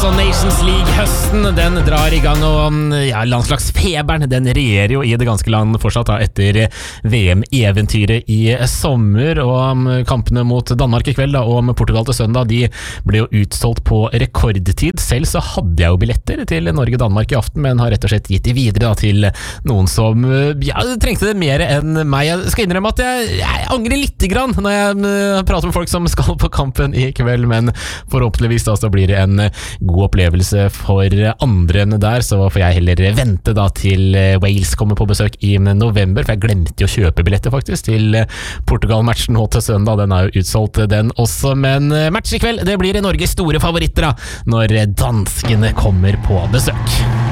altså Nations League-høsten, den drar i gang, og ja, landslagsfeberen, den regjerer jo i det ganske land fortsatt da, etter VM-eventyret i sommer, og kampene mot Danmark i kveld da, og Portugal til søndag, de ble jo utsolgt på rekordtid. Selv så hadde jeg jo billetter til Norge-Danmark i aften, men har rett og slett gitt de videre da, til noen som ja, trengte det mer enn meg. Jeg skal innrømme at jeg angrer litt grann når jeg prater med folk som skal på kampen i kveld, men forhåpentligvis da, så blir det en god opplevelse for andre enn der, så får jeg heller vente da til Wales kommer på besøk i november, for jeg glemte jo å kjøpe billetter faktisk til Portugal-matchen nå til søndag. Den er jo utsolgt den også, men match i kveld, det blir Norges store favoritter da, når danskene kommer på besøk.